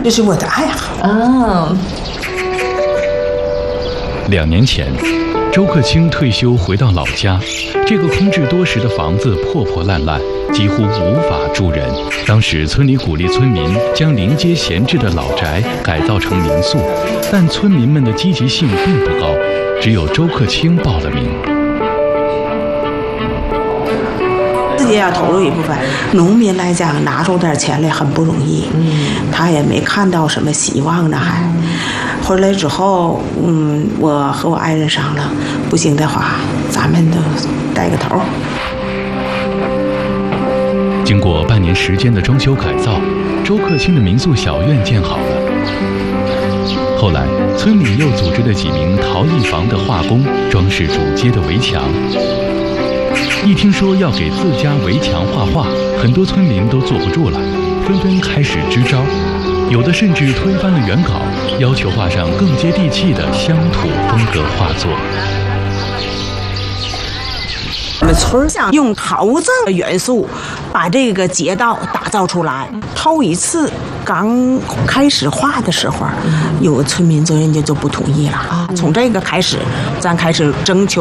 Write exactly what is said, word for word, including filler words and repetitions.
这是我的爱好啊。 两年前，周克清退休回到老家，这个空置多时的房子破破烂烂，几乎无法住人。当时村里鼓励村民将临街闲置的老宅改造成民宿，但村民们的积极性并不高，只有周克清报了名。 自己也要投入一部分。农民来讲，拿出点钱来很不容易，嗯，他也没看到什么希望呢，还。回来之后，嗯，我和我爱人商量，不行的话，咱们都带个头。 经过半年时间的装修改造，周克清的民宿小院建好了。后来，村里又组织了几名陶艺房的画工装饰主街的围墙。一听说要给自家围墙画画，很多村民都坐不住了，纷纷开始支招。有的甚至推翻了原稿，要求画上更接地气的乡土风格画作。 我们村想用陶瓷的元素把这个街道打造出来。头一次刚开始画的时候，有个村民就人家就不同意了啊。从这个开始，咱开始征求